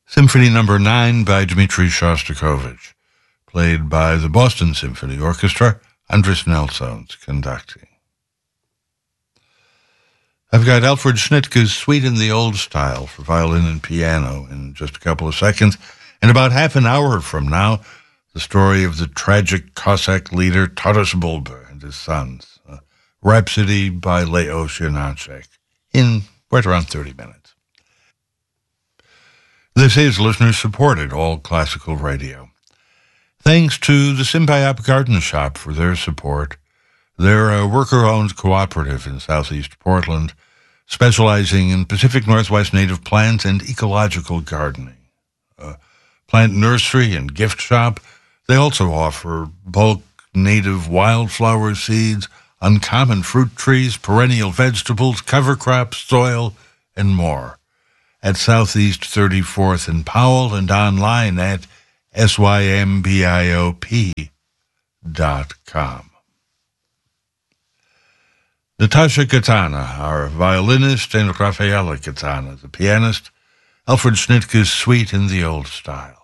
Symphony No. 9 by Dmitri Shostakovich, played by the Boston Symphony Orchestra, Andris Nelsons conducting. I've got Alfred Schnittke's Suite in the Old Style for violin and piano in just a couple of seconds. In about half an hour from now, the story of the tragic Cossack leader Taras Bulba and his sons. Rhapsody by Leo Sinacek in right around 30 minutes. This is listener-supported All Classical Radio. Thanks to the Simbayap Garden Shop for their support. They're a worker-owned cooperative in southeast Portland, specializing in Pacific Northwest native plants and ecological gardening. Plant nursery and gift shop. They also offer bulk native wildflower seeds, uncommon fruit trees, perennial vegetables, cover crops, soil, and more. At Southeast 34th and Powell and online at symbiop.com. Natasha Katana, our violinist, and Rafaela Katana, the pianist, Alfred Schnittke's Suite in the Old Style.